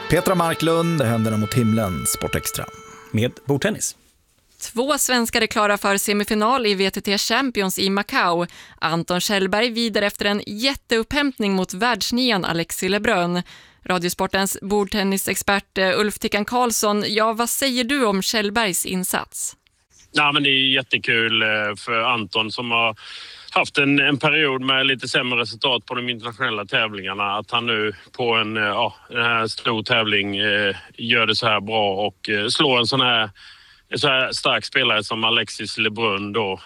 Petra Marklund, händerna mot himlen, Sportextra. Med bordtennis. 2 svenskar är klara för semifinal i VTT Champions i Macau. Anton Kjellberg vidare efter en jätteupphämtning mot världsnian Alexis Lebrun. Radiosportens bordtennisexpert Ulf Tickan Karlsson, ja, vad säger du om Kjellbergs insats? Ja, men det är jättekul för Anton som har haft en period med lite sämre resultat på de internationella tävlingarna. Att han nu på en här stor tävling gör det så här bra och slår en så här stark spelare som Alexis Lebrun då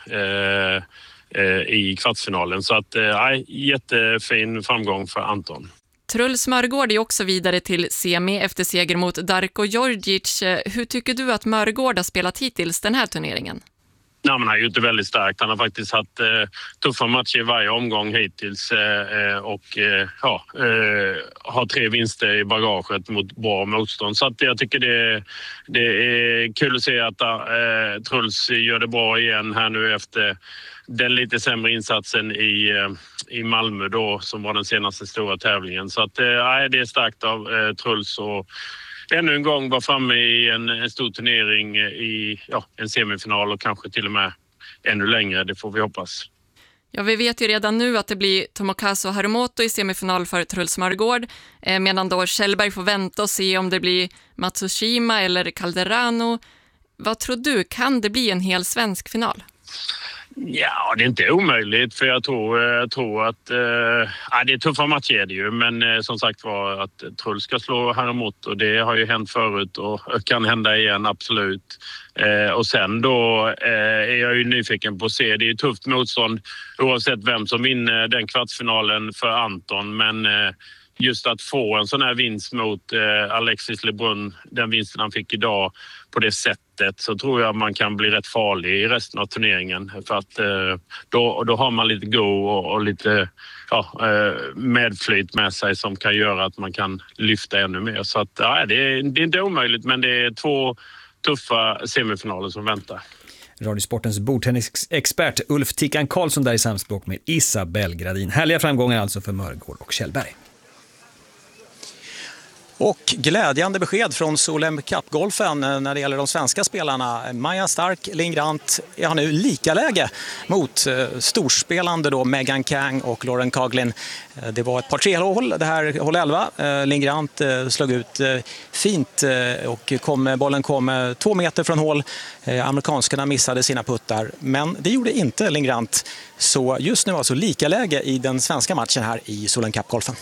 i kvartsfinalen. Så att jättefin framgång för Anton. Truls Mörgård är också vidare till semi efter seger mot Darko Djordjic. Hur tycker du att Mörgård har spelat hittills den här turneringen? Ja, men han är ju inte väldigt starkt. Han har faktiskt haft tuffa matcher i varje omgång hittills och har 3 vinster i bagaget mot bra motstånd. Så att jag tycker det är kul att se att Truls gör det bra igen här nu efter den lite sämre insatsen i Malmö då, som var den senaste stora tävlingen. Så att det är starkt av Truls och ännu en gång var framme i en stor turnering i en semifinal och kanske till och med ännu längre, det får vi hoppas. Ja, vi vet ju redan nu att det blir Tomokazu Harumoto i semifinal för Truls Mörgård, medan då Kjellberg får vänta och se om det blir Matsushima eller Calderano. Vad tror du, kan det bli en hel svensk final? Ja, det är inte omöjligt för jag tror att det är tuffa matcher det ju, men som sagt var att Truls ska slå Harumoto och det har ju hänt förut och kan hända igen, absolut. Och sen då är jag ju nyfiken på att se, det är ju tufft motstånd oavsett vem som vinner den kvartsfinalen för Anton, men just att få en sån här vinst mot Alexis Lebrun, den vinsten han fick idag på det sättet, så tror jag man kan bli rätt farlig i resten av turneringen. För att då har man lite go och lite medflyt med sig som kan göra att man kan lyfta ännu mer. Så att det är inte omöjligt, men det är 2 tuffa semifinaler som väntar. Radiosportens bordtennisexpert Ulf Tickan Karlsson där i samspråk med Isabel Gradin. Härliga framgångar alltså för Mörgård och Kjellberg. Och glädjande besked från Solheim Cup-golfen när det gäller de svenska spelarna. Maja Stark, Lingrant har nu lika läge mot storspelande då Megan Kang och Lauren Coughlin. Det var ett par 3-hål, det här håll 11. Lingrant slog ut fint och bollen kom 2 meter från hål. Amerikanskarna missade sina puttar, men det gjorde inte Lingrant. Så just nu alltså lika läge i den svenska matchen här i Solheim Cup-golfen.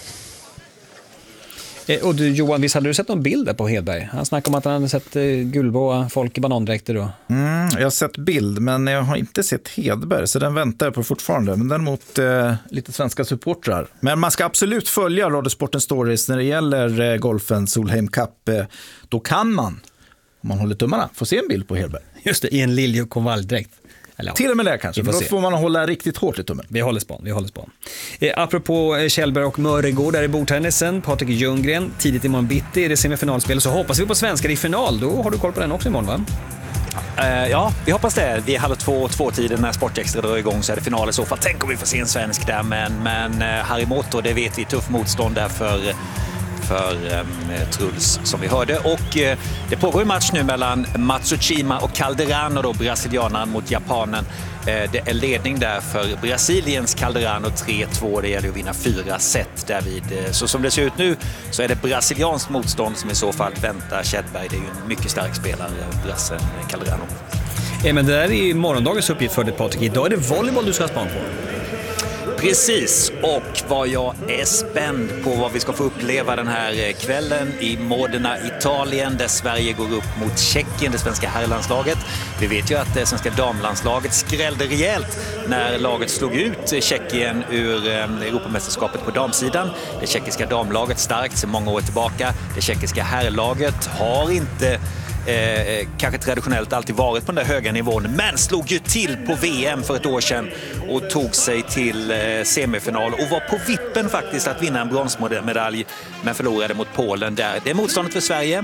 Och du Johan, visst hade du sett någon bild där på Hedberg? Han snackade om att han hade sett gulblåa folk i banandräkter då. Jag har sett bild, men jag har inte sett Hedberg, så den väntar jag på fortfarande. Men däremot lite svenska supportrar. Men man ska absolut följa Radiosportens stories när det gäller golfen Solheim Cup. Då kan man, om man håller tummarna, få se en bild på Hedberg. Just det, i en liljekonvaljdräkt. Till och med det kanske, för då får man hålla riktigt hårt i tummen. Vi håller spån. Apropå Kjellberg och Mörgård där i bordtennisen, Patrik Ljunggren tidigt i morgon bitti i det semifinalspel, så hoppas vi på svenskar i final. Då har du koll på den också imorgon, va? Ja, vi hoppas det. Vi är 1:30 när Sportextra drar igång, så är det final i så fall. Tänk om vi får se en svensk där, men Harumoto, det vet vi, tuff motstånd där för Truls som vi hörde. Och det pågår en match nu mellan Matsushima och Calderano då, brasilianaren mot japanen. Det är ledning där för Brasiliens Calderano 3-2. Det gäller att vinna 4 set därvid. Så som det ser ut nu så är det brasilianskt motstånd som i så fall väntar Kjellberg. Det är ju en mycket stark spelare, brassen Calderano. Men det där är morgondagens uppgift för dig, Patrik. Idag är det volleyboll du ska ha span på. Precis, och vad jag är spänd på vad vi ska få uppleva den här kvällen i Modena, Italien, där Sverige går upp mot Tjeckien, det svenska herrlandslaget. Vi vet ju att det svenska damlandslaget skrällde rejält när laget slog ut Tjeckien ur Europamästerskapet på damsidan. Det tjeckiska damlaget starkt sedan många år tillbaka. Det tjeckiska herrlaget har inte kanske traditionellt alltid varit på den där höga nivån, men slog ju till på VM för ett år sedan och tog sig till semifinal och var på vippen faktiskt att vinna en bronsmedalj, men förlorade mot Polen där. Det är motståndet för Sverige.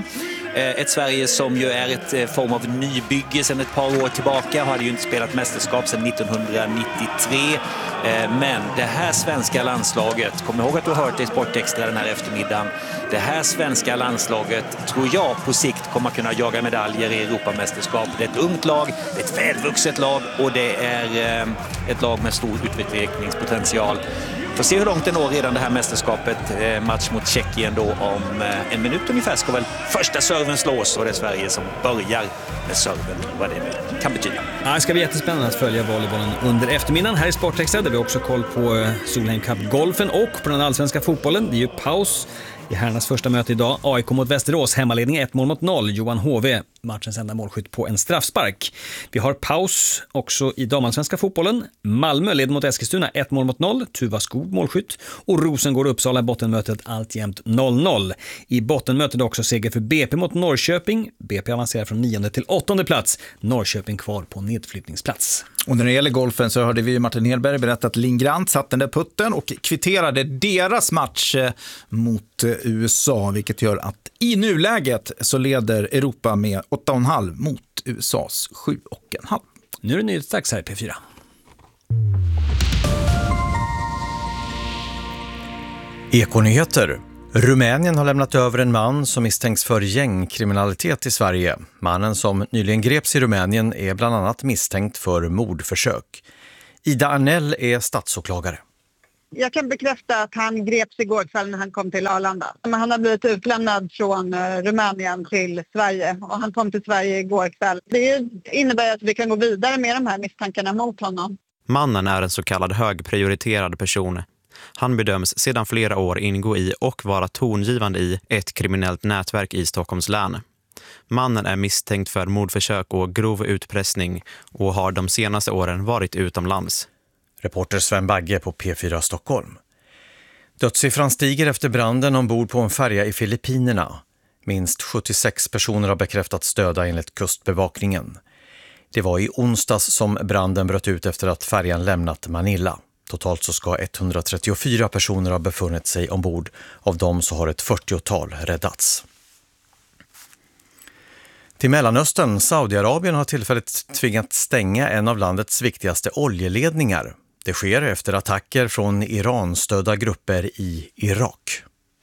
Ett Sverige som ju är ett form av nybygge sedan ett par år tillbaka. Hade ju inte spelat mästerskap sedan 1993. Men det här svenska landslaget, kom ihåg att du har hört det i Sportextra den här eftermiddagen. Det här svenska landslaget tror jag på sikt kommer kunna jaga medaljer i Europamästerskap. Det är ett ungt lag, det är ett välvuxet lag och det är ett lag med stor utvecklingspotential. Får se hur långt det når redan det här mästerskapet. Match mot Tjeckien då om en minut ungefär ska väl första serven slås och det är Sverige som börjar med serven. Vad det nu kan betyda. Ja, det ska bli jättespännande att följa volleybollen under eftermiddagen här i Sportextra där vi också koll på Solheim Cup-golfen och på den allsvenska fotbollen. Det är ju paus i herrarnas första möte idag. AIK mot Västerås, hemmaledning 1-0. Johan Hove, matchens enda målskytt på en straffspark. Vi har paus också i damallsvenska fotbollen. Malmö leder mot Eskilstuna 1-0. Tuva Skog målskytt. Och Rosengård-Uppsala bottenmötet alltjämt 0-0. I bottenmötet också seger för BP mot Norrköping. BP avancerar från 9:e till 8:e plats. Norrköping kvar på nedflyttningsplats. Och när det gäller golfen så hörde vi Martin Hedberg berätta att Lingrant satt den där putten och kvitterade deras match mot USA, vilket gör att i nuläget så leder Europa med 8,5 mot USAs 7,5. Nu är det nyhetsdags här i P4. Ekonyheter. Rumänien har lämnat över en man som misstänks för gängkriminalitet i Sverige. Mannen som nyligen greps i Rumänien är bland annat misstänkt för mordförsök. Ida Arnell är statsåklagare. Jag kan bekräfta att han greps igår kväll när han kom till Arlanda. Men han har blivit utlämnad från Rumänien till Sverige och han kom till Sverige igår kväll. Det innebär att vi kan gå vidare med de här misstankarna mot honom. Mannen är en så kallad högprioriterad person. Han bedöms sedan flera år ingå i och vara tongivande i ett kriminellt nätverk i Stockholms län. Mannen är misstänkt för mordförsök och grov utpressning och har de senaste åren varit utomlands. Reporter Sven Bagge på P4 Stockholm. Dödssiffran stiger efter branden ombord på en färja i Filippinerna. Minst 76 personer har bekräftats döda enligt kustbevakningen. Det var i onsdags som branden bröt ut efter att färjan lämnat Manila. Totalt så ska 134 personer ha befunnit sig ombord. Av dem så har ett 40-tal räddats. Till Mellanöstern, Saudiarabien har tillfälligt tvingat stänga en av landets viktigaste oljeledningar. Det sker efter attacker från Iran-stödda grupper i Irak.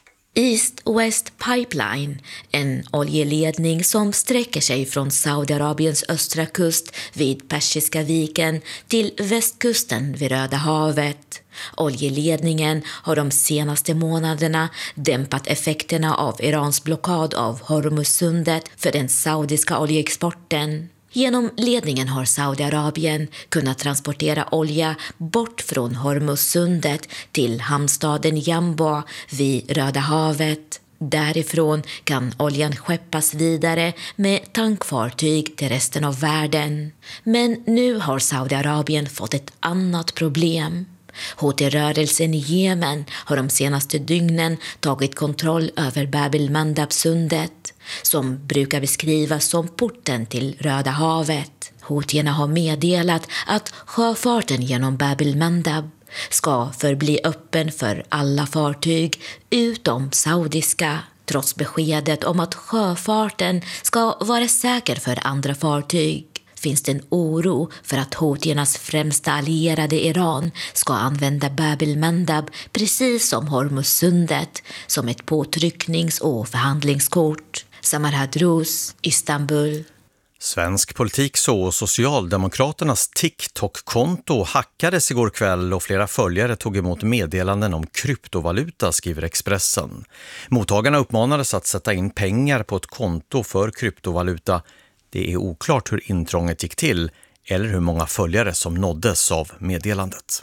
East West Pipeline, en oljeledning som sträcker sig från Saudiarabiens östra kust vid Persiska viken till västkusten vid Röda havet. Oljeledningen har de senaste månaderna dämpat effekterna av Irans blockad av Hormuzsundet för den saudiska oljeexporten. Genom ledningen har Saudiarabien kunnat transportera olja bort från Hormuzsundet till hamnstaden Jambo vid Röda havet. Därifrån kan oljan skeppas vidare med tankfartyg till resten av världen. Men nu har Saudiarabien fått ett annat problem. Houthi-rörelsen i Jemen har de senaste dygnen tagit kontroll över Bab el-Mandab-sundet, som brukar beskrivas som porten till Röda havet. Houthierna har meddelat att sjöfarten genom Bab el-Mandab ska förbli öppen för alla fartyg utom saudiska, trots beskedet om att sjöfarten ska vara säker för andra fartyg. Finns det en oro för att Houthiernas främsta allierade Iran ska använda Bab el-Mandab precis som Hormuzsundet som ett påtrycknings- och förhandlingskort. Samar Hadrous, Istanbul. Svensk politik så Socialdemokraternas TikTok-konto hackades igår kväll och flera följare tog emot meddelanden om kryptovaluta, skriver Expressen. Mottagarna uppmanades att sätta in pengar på ett konto för kryptovaluta. Det är oklart hur intrånget gick till eller hur många följare som nåddes av meddelandet.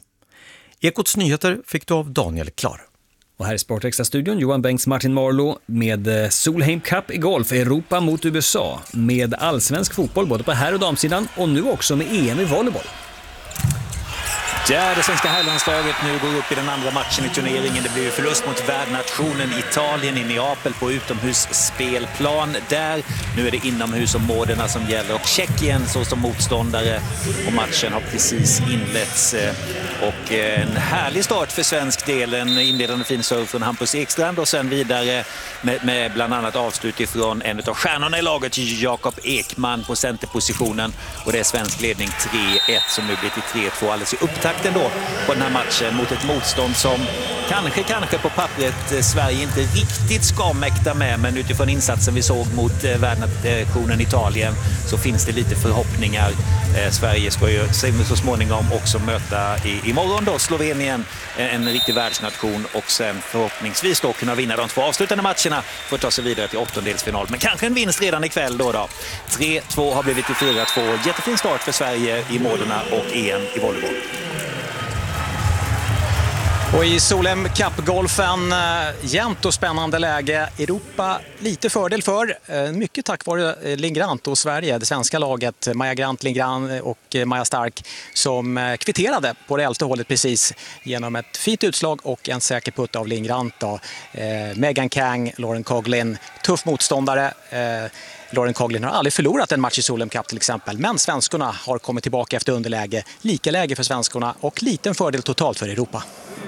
Ekots nyheter fick du av Daniel Klar. Och här i Sportextra-studion Johan Bengts, Martin Marlow med Solheim Cup i golf, Europa mot USA, med allsvensk fotboll både på herr- och damsidan och nu också med EM i volleyboll. Där det svenska herrlandslaget nu går upp i den andra matchen i turneringen. Det blir förlust mot värdnationen Italien i Neapel på utomhusspelplan där. Nu är det inomhusområdena som gäller och Tjeckien så som motståndare. Och matchen har precis inletts. Och en härlig start för svensk del. En inledande fin serve från Hampus Ekstrand och sen vidare med bland annat avslut ifrån en av stjärnorna i laget, Jakob Ekman på centerpositionen. Och det är svensk ledning 3-1 som nu blir till 3-2 alldeles i upptakten då på den här matchen mot ett motstånd som kanske på pappret Sverige inte riktigt ska mäkta med, men utifrån insatsen vi såg mot värdnationen Italien så finns det lite förhoppningar. Sverige ska ju så småningom också möta imorgon då Slovenien, en riktig världsnation, och sen förhoppningsvis då kunna vinna de 2 avslutande matcherna för att ta sig vidare till åttondelsfinal. Men kanske en vinst redan ikväll då. 3-2 har blivit till 4-2. Jättefin start för Sverige i Modena och EM i volleyboll. Och i Solheim Cup-golfen, jämnt och spännande läge. Europa lite fördel för, mycket tack vare Lingrant och Sverige, det svenska laget. Maja Grant, Lingrant och Maja Stark som kvitterade på det 11:e hållet precis genom ett fint utslag och en säker putt av Lingrant då. Megan Kang, Lauren Coughlin, tuff motståndare. Lauren Coughlin har aldrig förlorat en match i Solheim Cup till exempel, men svenskorna har kommit tillbaka efter underläge. Lika läge för svenskorna och liten fördel totalt för Europa.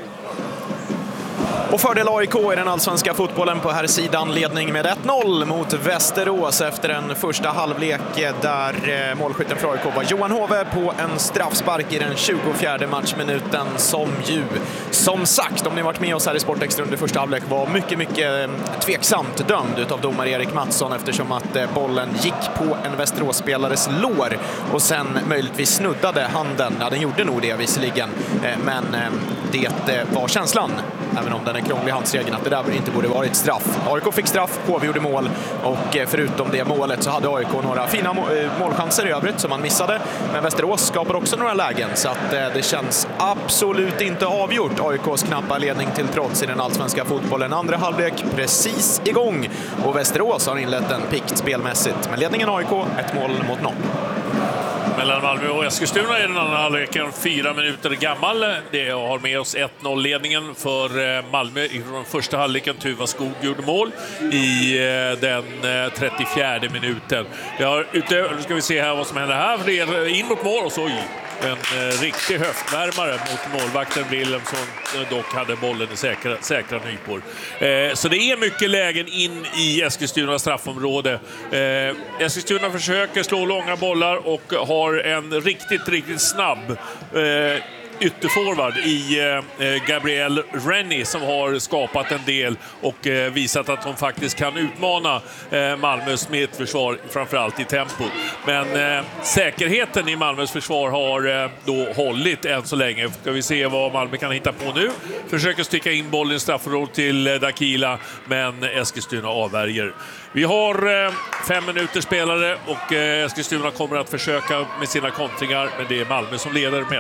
Och fördel AIK i den allsvenska fotbollen på här sidan, ledning med 1-0 mot Västerås efter en första halvlek där målskytten för AIK var Johan Hove på en straffspark i den 24:e matchminuten som sagt, om ni varit med oss här i Sportextra under första halvlek, var mycket tveksamt dömd utav domare Erik Mattsson eftersom att bollen gick på en Västeråsspelares lår och sen möjligtvis snuddade handen. Ja, den gjorde nog det visserligen, men det var känslan, även om den är krånglig handsregeln, att det där inte borde varit straff. AIK fick straff, HV gjorde mål och förutom det målet så hade AIK några fina målchanser i övrigt som man missade. Men Västerås skapar också några lägen så att det känns absolut inte avgjort. AIKs knappa ledning till trots i den allsvenska fotbollen. Andra halvlek precis igång och Västerås har inlett en pikt spelmässigt. Men ledningen AIK, 1-0-0. Mellan Malmö och Eskilstuna i den andra halvleken, 4 minuter gammal. Det har med oss 1-0-ledningen för Malmö i den första halvleken. Tuva Skog gjorde mål i den 34:e minuten. Nu ska vi se här vad som händer här. Det är in mot mål och så en riktig höftvärmare mot målvakten Wilhelmsson, dock hade bollen i säkra nypor. Så det är mycket lägen in i Eskilstunas straffområde. Eskilstuna försöker slå långa bollar och har en riktigt snabb ytterforward i Gabrielle Rennie som har skapat en del och visat att hon faktiskt kan utmana Malmös mittförsvar, framförallt i tempo. Men säkerheten i Malmös försvar har då hållit än så länge. Ska vi se vad Malmö kan hitta på nu. Försöker sticka in bollen i straffområdet till Dakila, men Eskilstuna avvärjer. Vi har 5 minuter spelare och Eskilstuna kommer att försöka med sina kontringar, men det är Malmö som leder med 1-0.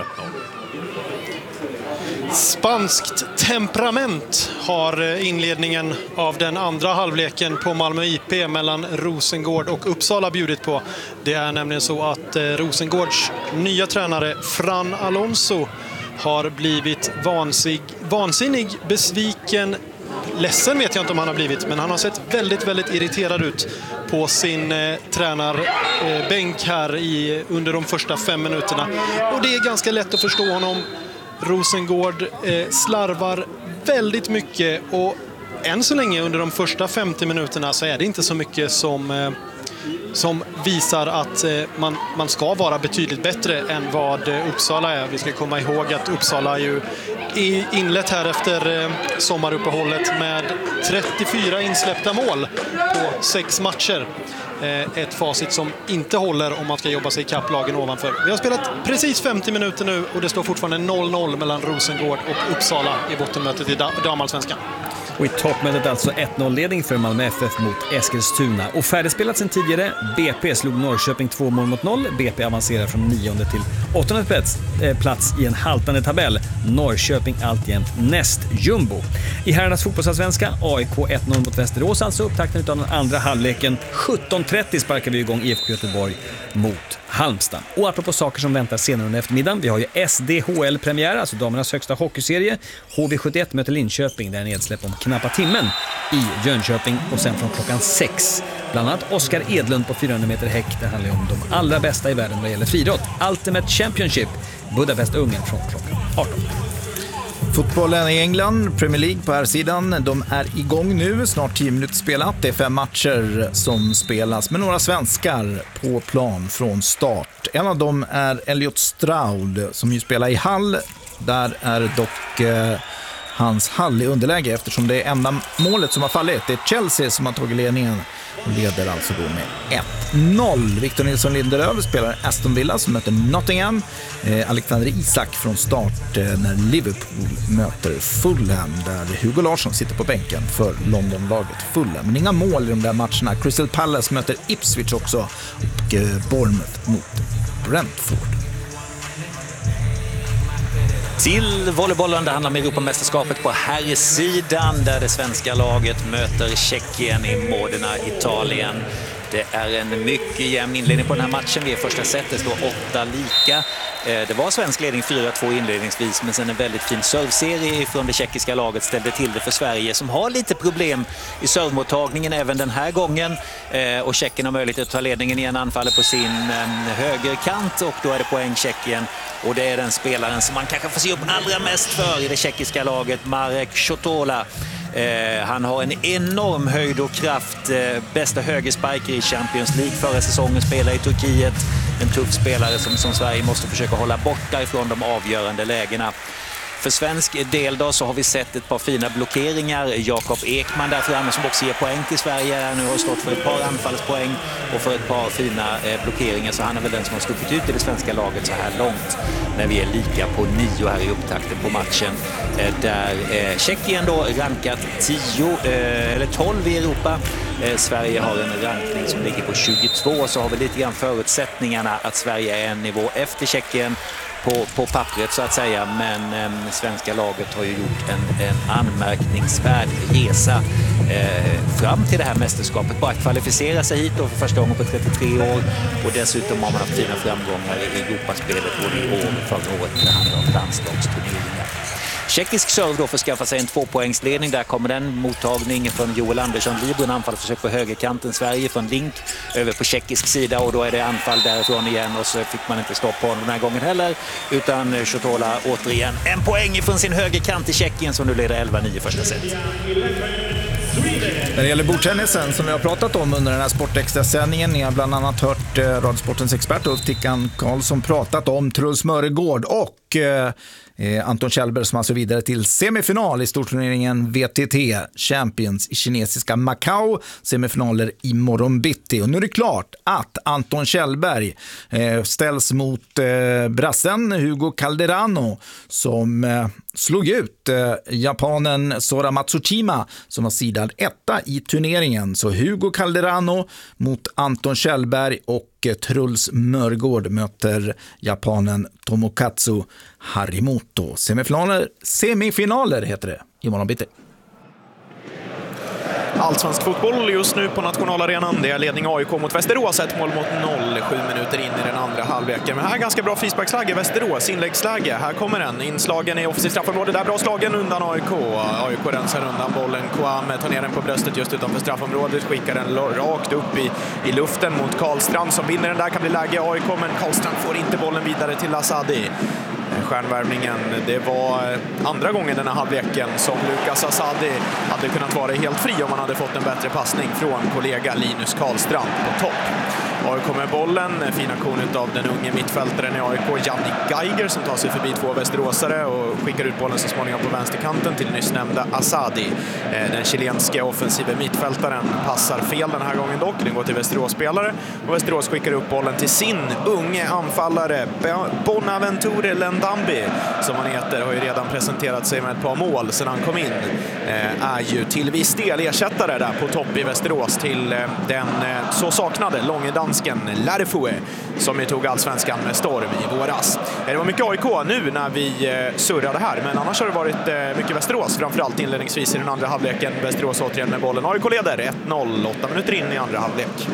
Spanskt temperament har inledningen av den andra halvleken på Malmö IP mellan Rosengård och Uppsala bjudit på. Det är nämligen så att Rosengårds nya tränare Fran Alonso har blivit vansinnig, besviken. Ledsen vet jag inte om han har blivit, men han har sett väldigt irriterad ut på sin tränarbänk här under de första 5 minuterna. Och det är ganska lätt att förstå honom. Rosengård slarvar väldigt mycket och än så länge under de första 50 minuterna så är det inte så mycket som visar att man ska vara betydligt bättre än vad Uppsala är. Vi ska komma ihåg att Uppsala ju inlett här efter sommaruppehållet med 34 insläppta mål på 6 matcher. Ett facit som inte håller om man ska jobba sig i kapplagen ovanför. Vi har spelat precis 50 minuter nu och det står fortfarande 0-0 mellan Rosengård och Uppsala i bottenmötet i damallsvenskan. Och i toppmötet alltså 1-0-ledning för Malmö FF mot Eskilstuna. Och färdigspelat sen tidigare, BP slog Norrköping 2-0. BP avancerar från 9:e till 8:e plats i en haltande tabell. Norrköping Linköping alltjämt näst jumbo. I herrarnas fotbollsallsvenska, AIK 1-0 mot Västerås, alltså upptakten av den andra halvleken. 17:30 sparkar vi igång IFK Göteborg mot Halmstad. Och apropå saker som väntar senare under eftermiddagen, vi har ju SDHL-premiär, alltså damernas högsta hockeyserie. HV71 möter Linköping, där är nedsläpp om knappa timmen i Jönköping, och sen från klockan 6. Bland annat Oskar Edlund på 400 meter häck. Det handlar om de allra bästa i världen vad gäller friidrott. Ultimate Championship, Budapest, Ungern från klockan 18. Fotbollen i England, Premier League på här sidan, de är igång nu, snart 10 minuter spelat. Det är 5 matcher som spelas med några svenskar på plan från start. En av dem är Elliot Stroud som ju spelar i Hull. Där är dock hans Hull i underläge eftersom det är enda målet som har fallit. Det är Chelsea som har tagit ledningen och leder alltså då med 1-0. Victor Nilsson Lindelöf spelar Aston Villa som möter Nottingham. Alexander Isak från start när Liverpool möter Fulham, där Hugo Larsson sitter på bänken för Londonlaget Fulham. Men inga mål i de där matcherna. Crystal Palace möter Ipswich också och Bournemouth mot Brentford. Till volleybollen, det handlar om Europamästerskapet på herrsidan där det svenska laget möter Tjeckien i Modena, Italien. Det är en mycket jämn inledning på den här matchen. Vi är första set, det står 8 lika. Det var svensk ledning 4-2 inledningsvis, men sen en väldigt fin serveserie från det tjeckiska laget ställde till det för Sverige, som har lite problem i servemottagningen även den här gången. Och Tjeckien har möjlighet att ta ledningen igen, anfaller på sin högerkant, och då är det poäng Tjeckien. Och det är den spelaren som man kanske får se upp allra mest för i det tjeckiska laget, Marek Shotola. Han har en enorm höjd och kraft, bästa högerspiker i Champions League förra säsongen, spelar i Turkiet. En tuff spelare som Sverige måste försöka hålla borta ifrån de avgörande lägena. För svensk del då så har vi sett ett par fina blockeringar. Jakob Ekman där framme som också ger poäng till Sverige. Nu har stått för ett par anfallspoäng och för ett par fina blockeringar, så han är väl den som har stuckit ut i det svenska laget så här långt när vi är lika på 9 här i upptakten på matchen. Där Tjeckien då rankat 12 i Europa. Sverige har en rankning som ligger på 22, så har vi lite grann förutsättningarna att Sverige är en nivå efter Tjeckien på pappret så att säga, men svenska laget har ju gjort en anmärkningsvärd resa fram till det här mästerskapet. Bara kvalificera sig hit då för första gången på 33 år, och dessutom har man haft fina framgångar i Europaspelet både i år och förra året när det handlar om landslagsturneringar. Tjeckisk serve då för att skaffa sig en 2-poängsledning. Där kommer den mottagning från Joel Andersson Libro, en anfallsförsök på högerkanten. Sverige från Link över på tjeckisk sida, och då är det anfall därifrån igen, och så fick man inte stopp på honom den här gången heller, utan Shotola återigen en poäng från sin högerkant i Tjeckien som nu leder 11-9 första set. När det gäller bordtennisen som vi har pratat om under den här Sportextra-sändningen, ni har bland annat hört Radiosportens expert Ulf Tickan Karlsson pratat om Truls Mörgård och Anton Kjellberg som alltså vidare till semifinal i storturneringen VTT Champions i kinesiska Macau. Semifinaler i morgon bitti. Och nu är det klart att Anton Kjellberg ställs mot brassen Hugo Calderano som slog ut japanen Sora Matsushima som var sidad 1 i turneringen. Så Hugo Calderano mot Anton Kjellberg, och Truls Mörgård möter japanen Tomokatsu Harimoto. Semifinaler heter det i morgon bitti. Allsvensk fotboll just nu på nationalarenan. Det är ledning AIK mot Västerås, 1-0 mot 0, 7 minuter in i den andra halvleken. Men här är ganska bra frisparksläge, Västerås inläggsläge. Här kommer den, inslagen i offensivt straffområde. Där bra slagen undan AIK. AIK rensar undan bollen. Kwame tar ner den på bröstet just utanför straffområdet. Skickar den rakt upp i luften mot Karlstrand som vinner den där. Kan bli läge AIK, men Karlstrand får inte bollen vidare till Asadi. Stjärnvärvningen, det var andra gången den här halvleken som Lukas Asadi hade kunnat vara helt fri om man hade fått en bättre passning från kollega Linus Karlstrand på topp. AIK med bollen, fin aktion av den unge mittfältaren i AIK, Jannik Geiger, som tar sig förbi 2 västeråsare och skickar ut bollen så småningom på vänsterkanten till nyss nämnda Asadi. Den chilenske offensiva mittfältaren passar fel den här gången dock, den går till Västerås-spelare, och Västerås skickar upp bollen till sin unge anfallare Bonaventure Lendambi, som han heter, har ju redan presenterat sig med ett par mål sedan han kom in är ju till viss del ersättare där på topp i Västerås till den så saknade långdansken Larifue som ju tog allsvenskan med storm i våras. Det var mycket AIK nu när vi surrade här, men annars har det varit mycket Västerås, framförallt inledningsvis i den andra halvleken. Västerås återigen med bollen. AIK leder 1-0, 8 minuter in i andra halvlek.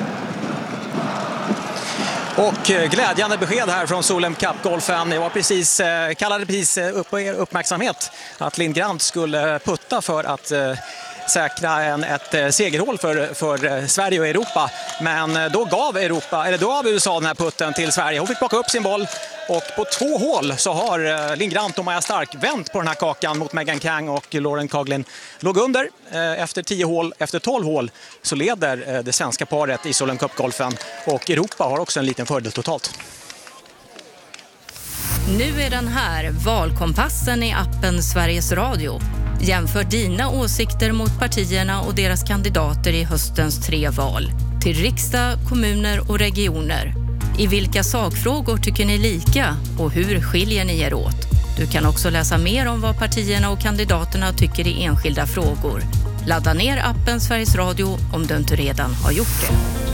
Och glädjande besked här från Solheim Cup-golfen. Jag var kallade precis upp uppmärksamhet att Lindgrant skulle putta för att säkra ett segerhål för Sverige och Europa. Men då gav USA den här putten till Sverige. Hon fick plocka upp sin boll och på 2 hål så har Lindgrant och Maja Stark vänt på den här kakan mot Megan Kang och Lauren Coughlin. Låg under efter 10 hål. Efter 12 hål så leder det svenska paret i Solheim Cup-golfen och Europa har också en liten fördel totalt. Nu är den här, valkompassen i appen Sveriges Radio. Jämför dina åsikter mot partierna och deras kandidater i höstens 3 val. Till riksdag, kommuner och regioner. I vilka sakfrågor tycker ni lika och hur skiljer ni er åt? Du kan också läsa mer om vad partierna och kandidaterna tycker i enskilda frågor. Ladda ner appen Sveriges Radio om du inte redan har gjort det.